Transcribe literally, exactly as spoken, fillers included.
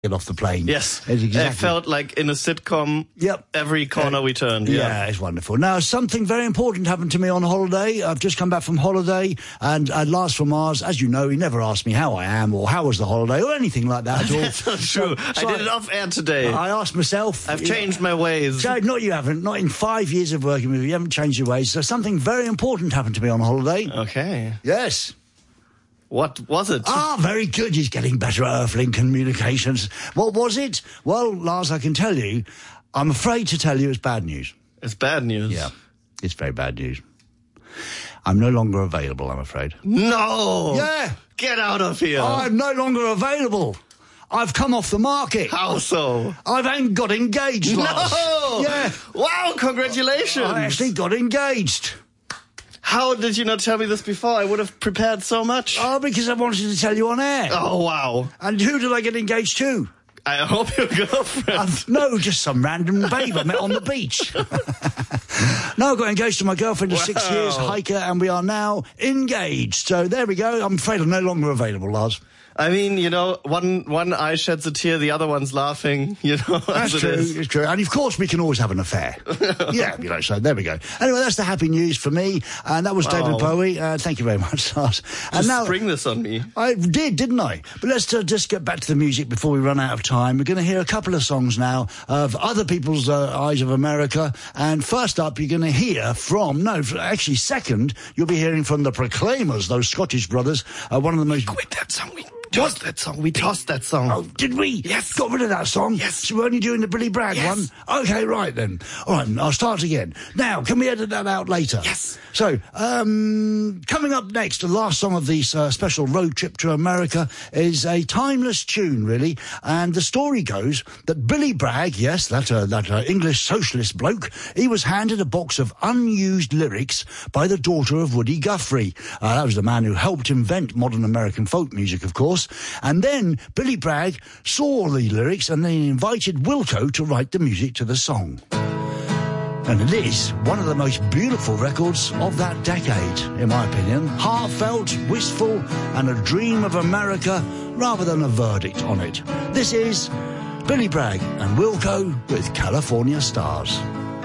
get off the plane. Yes, exactly. I felt like in a sitcom. Yep. Every corner uh, we turned. Yeah. yeah, it's wonderful. Now, something very important happened to me on holiday. I've just come back from holiday, and uh, Lars from Mars, as you know, he never asked me how I am or how was the holiday or anything like that at all. That's not true. So, so I did it off air today. I asked myself. I've changed my ways. So, not you haven't. Not in five years of working with you. You haven't changed your ways. So something very important happened to me on holiday. Okay. Yes. What was it? Ah, very good. He's getting better at Earthlink communications. What was it? Well, Lars, I can tell you, I'm afraid to tell you it's bad news. It's bad news. Yeah, it's very bad news. I'm no longer available, I'm afraid. No! Yeah! Get out of here! I'm no longer available. I've come off the market. How so? I've ain't got engaged, Lars. No! Yeah. Wow, congratulations! I actually got engaged. How did you not tell me this before? I would have prepared so much. Oh, because I wanted to tell you on air. Oh, wow. And who did I get engaged to? I hope your girlfriend. Uh, no, just some random babe I met on the beach. No, I got engaged to my girlfriend of Wow. six years, Heike, and we are now engaged. So there we go. I'm afraid I'm no longer available, Lars. I mean, you know, one one eye sheds a tear, the other one's laughing, you know. That's true, it's true. And of course we can always have an affair. Yeah, you know, so there we go. Anyway, that's the happy news for me. And that was Wow. David Bowie. Uh, thank you very much, Lars. And Just now, spring this on me. I did, didn't I? But let's uh, just get back to the music before we run out of time. We're going to hear a couple of songs now of other people's uh, Eyes of America. And first up, you're going to hear from, no, actually second, you'll be hearing from the Proclaimers, those Scottish brothers. Uh, one of the most... Quit that song. We tossed that song. We tossed that song. Oh, did we? Yes. Got rid of that song? Yes. So we're only doing the Billy Bragg Yes. one? Okay, right then. All right, I'll start again. Now, can we edit that out later? Yes. So, um, coming up next, the last song of this uh, special road trip to America is a timeless tune, really. And the story goes that Billy Bragg, yes, that, uh, that uh, English socialist bloke, he was handed a box of unused lyrics by the daughter of Woody Guthrie. Uh, that was the man who helped invent modern American folk music, of course. And then Billy Bragg saw the lyrics and then invited Wilco to write the music to the song. And it is one of the most beautiful records of that decade, in my opinion. Heartfelt, wistful, and a dream of America rather than a verdict on it. This is Billy Bragg and Wilco with California Stars.